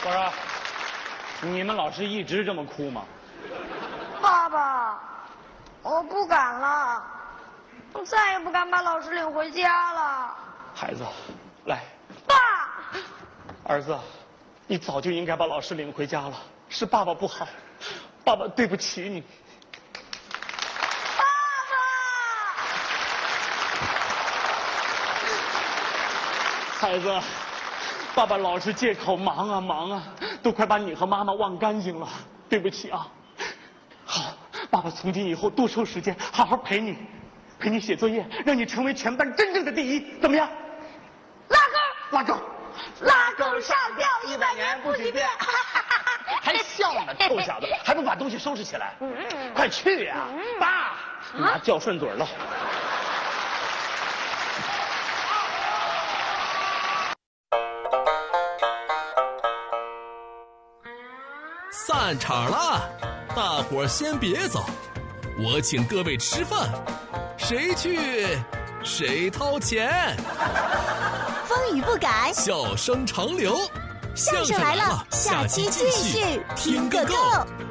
我说，你们老师一直这么哭吗？ 爸爸，我不敢了，我再也不敢把老师领回家了。 孩子，来。 爸。 儿子，你早就应该把老师领回家了，是爸爸不好，爸爸对不起你。 爸爸，孩子，爸爸老是借口忙啊忙啊，都快把你和妈妈忘干净了，对不起啊。好，爸爸从今以后多抽时间，好好陪你写作业，让你成为全班真正的第一，怎么样？拉钩。 拉钩上吊100年不许变。 还笑呢，臭小子，还不把东西收拾起来？快去呀！爸，拿叫顺嘴了。 散场了，大伙儿先别走，我请各位吃饭，谁去谁掏钱。 风雨不改， 笑声长流。 相声来了，下期继续听个够。